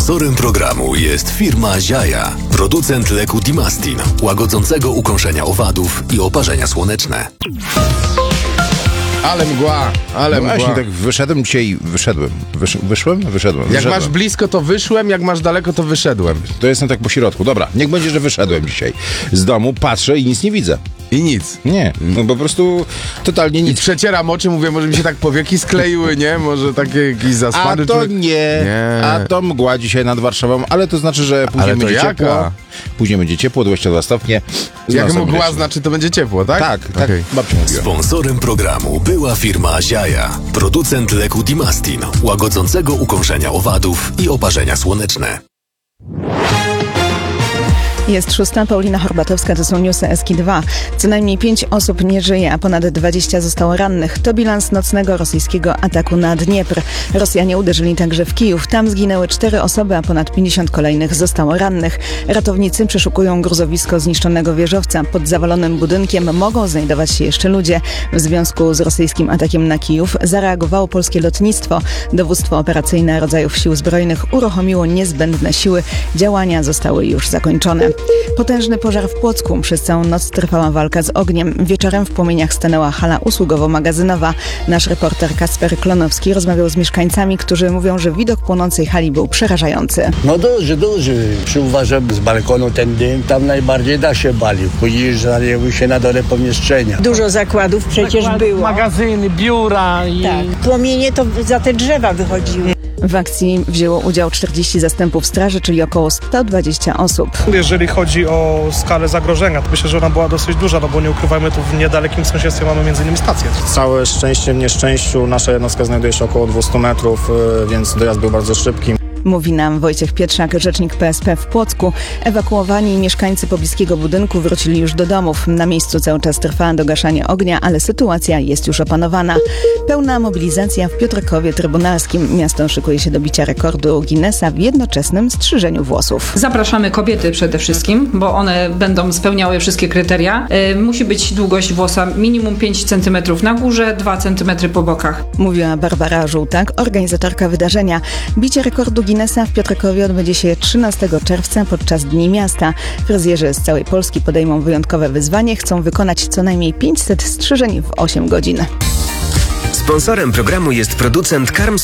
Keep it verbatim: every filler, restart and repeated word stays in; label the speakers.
Speaker 1: Sponsorem programu jest firma Ziaja, producent leku Dimastin, łagodzącego ukąszenia owadów i oparzenia słoneczne.
Speaker 2: Ale mgła, ale
Speaker 3: No
Speaker 2: mgła.
Speaker 3: właśnie, tak wyszedłem dzisiaj, wyszedłem. Wysz, wyszłem? Wyszedłem.
Speaker 2: Jak
Speaker 3: wyszedłem.
Speaker 2: masz blisko, to wyszłem, jak masz daleko, to wyszedłem.
Speaker 3: To jestem tak po środku. Dobra, niech będzie, że wyszedłem dzisiaj z domu, patrzę i nic nie widzę.
Speaker 2: I nic.
Speaker 3: Nie, no po prostu totalnie
Speaker 2: I
Speaker 3: nic.
Speaker 2: przecieram oczy, mówię, może mi się tak powieki skleiły, nie? Może takie jakiś
Speaker 3: A
Speaker 2: zaspany
Speaker 3: to
Speaker 2: człowiek.
Speaker 3: nie.
Speaker 2: Nie.
Speaker 3: A to mgła dzisiaj nad Warszawą, ale to znaczy, że później
Speaker 2: Ale to
Speaker 3: będzie
Speaker 2: jaka?
Speaker 3: ciepło. Później będzie ciepło, dwadzieścia dwa stopnie. Z
Speaker 2: Jak
Speaker 3: nosem
Speaker 2: mgła
Speaker 3: leci.
Speaker 2: znaczy, to będzie ciepło, tak?
Speaker 3: Tak, tak,
Speaker 2: Okej.
Speaker 3: babcia mówiła.
Speaker 1: Sponsorem programu była firma Ziaja, producent leku Dimastin, łagodzącego ukąszenia owadów i oparzenia słoneczne.
Speaker 4: Jest szósta, Paulina Horbatowska, to są newsy S K dwa. Co najmniej pięć osób nie żyje, a ponad dwadzieścia zostało rannych. To bilans nocnego rosyjskiego ataku na Dniepr. Rosjanie uderzyli także w Kijów. Tam zginęły cztery osoby, a ponad pięćdziesiąt kolejnych zostało rannych. Ratownicy przeszukują gruzowisko zniszczonego wieżowca. Pod zawalonym budynkiem mogą znajdować się jeszcze ludzie. W związku z rosyjskim atakiem na Kijów zareagowało polskie lotnictwo. Dowództwo operacyjne rodzajów sił zbrojnych uruchomiło niezbędne siły. Działania zostały już zakończone. Potężny pożar w Płocku. Przez całą noc trwała walka z ogniem. Wieczorem w płomieniach stanęła hala usługowo-magazynowa. Nasz reporter Kasper Klonowski rozmawiał z mieszkańcami, którzy mówią, że widok płonącej hali był przerażający.
Speaker 5: No duży, duży. Przyuważam z balkonu ten dym, tam najbardziej da się balił. Później zajęły się na dole pomieszczenia.
Speaker 6: Dużo zakładów przecież
Speaker 7: Zakłady,
Speaker 6: było.
Speaker 7: magazyny, biura i...
Speaker 6: Tak. Płomienie to za te drzewa wychodziły.
Speaker 4: W akcji wzięło udział czterdzieści zastępów straży, czyli około sto dwadzieścia osób.
Speaker 8: Jeżeli chodzi o skalę zagrożenia, to myślę, że ona była dosyć duża, no bo nie ukrywajmy, tu w niedalekim sąsiedztwie mamy między innymi stację.
Speaker 9: Całe szczęście w nieszczęściu nasza jednostka znajduje się około dwieście metrów, więc dojazd był bardzo szybki.
Speaker 4: Mówi nam Wojciech Pietrzak, rzecznik P S P w Płocku. Ewakuowani mieszkańcy pobliskiego budynku wrócili już do domów. Na miejscu cały czas trwa dogaszanie ognia, ale sytuacja jest już opanowana. Pełna mobilizacja w Piotrkowie Trybunalskim. Miasto szykuje się do bicia rekordu Guinnessa w jednoczesnym strzyżeniu włosów.
Speaker 10: Zapraszamy kobiety przede wszystkim, bo one będą spełniały wszystkie kryteria. Yy, musi być długość włosa minimum pięć centymetrów na górze, dwa centymetry po bokach.
Speaker 4: Mówiła Barbara Żółtak, organizatorka wydarzenia. Bicie rekordu Guinnessa w Piotrkowie odbędzie się trzynastego czerwca podczas Dni Miasta. Fryzjerzy z całej Polski podejmą wyjątkowe wyzwanie. Chcą wykonać co najmniej pięćset strzyżeń w osiem godzin.
Speaker 11: Sponsorem programu jest producent karm